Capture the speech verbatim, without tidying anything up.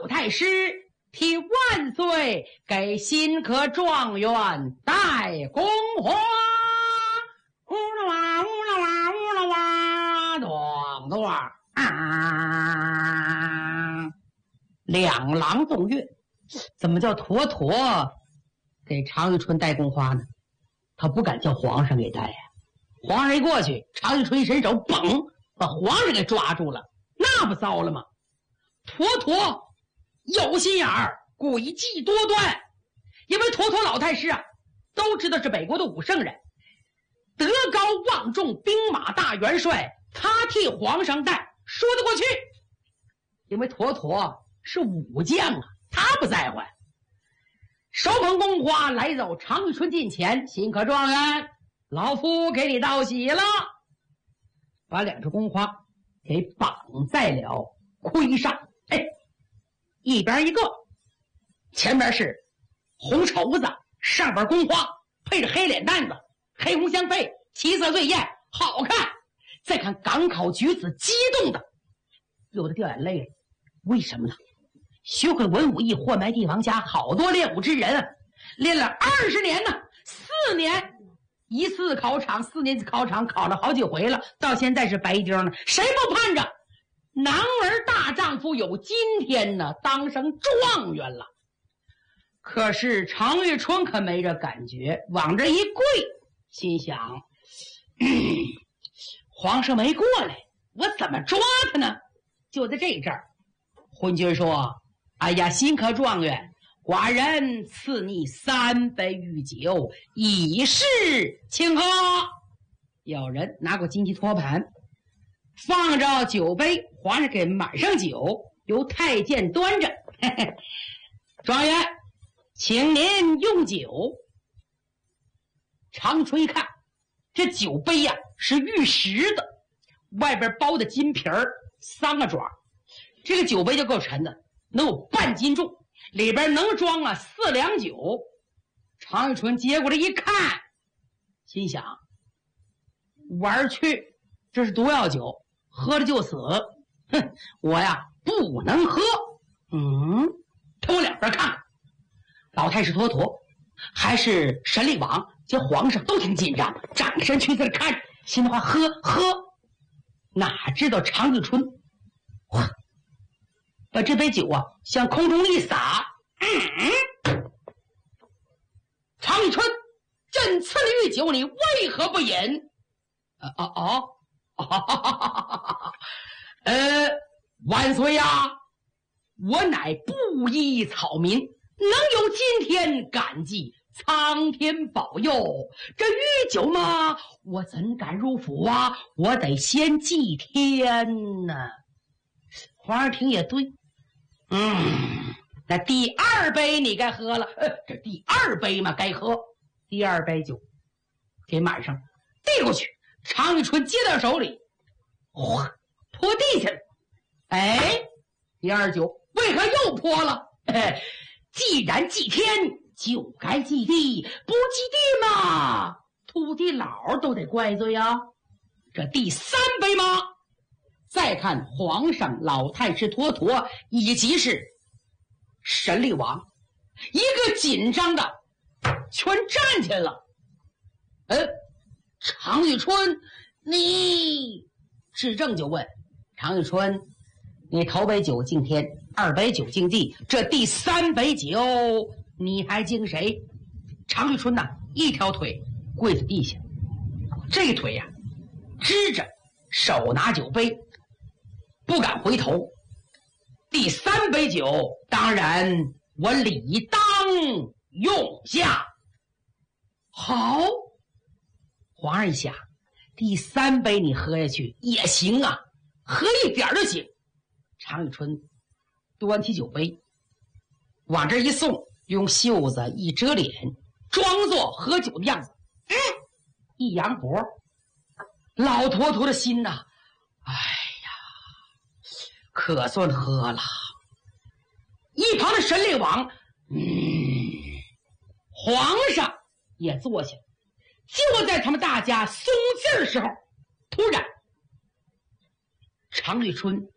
老太师替万岁给新科状元戴宫花。呜啦哇，呜啦哇，呜啦哇，咚咚啊！两郎奏乐，怎么叫妥妥给常遇春戴宫花呢？他不敢叫皇上给戴呀、啊。皇上一过去，常遇春一伸手，嘣，把皇上给抓住了，那不糟了吗？妥妥有心眼儿，诡计多端。因为妥妥老太师啊，都知道是北国的武圣人，德高望重，兵马大元帅，他替皇上戴，说得过去。因为妥妥是武将啊，他不在乎。手捧宫花来走常遇春近前，新科状元，老夫给你道喜了。把两只宫花给绑在了盔上，哎，一边一个，前边是红绸子，上边宫花，配着黑脸蛋子，黑红相配，七色醉艳，好看。再看赶考举子激动的有的掉眼泪了，为什么呢？学会文武艺，换埋帝王家，好多练武之人啊，练了二十年呢，四年一次考场，四年考场考了好几回了，到现在是白丁呢。谁不盼着男儿大丈夫有今天呢，当上状元了？可是常遇春可没这感觉，往这一跪，心想、嗯、皇上没过来，我怎么抓他呢？就在这阵儿，昏君说：哎呀，新科状元，寡人赐你三杯御酒，以示庆贺。有人拿过金鸡托盘，放着酒杯，皇上给满上酒，由太监端着。嘿嘿，状元，请您用酒。常春一看，这酒杯呀、啊、是玉石的，外边包的金皮儿，三个爪，这个酒杯就够沉的，能有半斤重，里边能装啊四两酒。常遇春接过来一看，心想：玩去，这是毒药酒，喝了就死。哼，我呀不能喝。嗯，偷两边看看，老太师妥妥，还是神力王，这皇上都挺紧张，长身去在这看，心里话喝喝，哪知道常遇春，哇！把这杯酒啊向空中一洒，嗯，常遇春，朕赐了御酒，你为何不饮？啊啊啊！呃，万岁呀、啊！我乃布衣草民，能有今天，感激苍天保佑。这御酒嘛，我怎敢入府啊？我得先祭天呐。皇上听也对。嗯，那第二杯你该喝了，呃，这第二杯嘛该喝。第二杯酒给满上，递过去，常遇春接到手里，哗，泼地下了。哎，第二酒为何又泼了？哎，既然祭天，就该祭地，不祭地嘛，土地佬都得怪罪啊。这第三杯吗？再看皇上、老太师妥妥，以及是神力王，一个紧张的全站起来了。呃，常遇春，你指正就问常遇春，你头杯酒敬天，二杯酒敬地，这第三杯酒你还敬谁？常遇春呐，一条腿跪在地下，这腿呀、啊、支着，手拿酒杯，不敢回头。第三杯酒，当然我理当用下。好，皇上一想，第三杯你喝下去也行啊，喝一点就行。常遇春端起酒杯，往这一送，用袖子一遮脸，装作喝酒的样子。嗯，一扬脖，老坨坨的心呐、啊，哎呀，可算喝了。一旁的神力王，嗯，皇上也坐下。就在他们大家松劲儿的时候，突然常遇春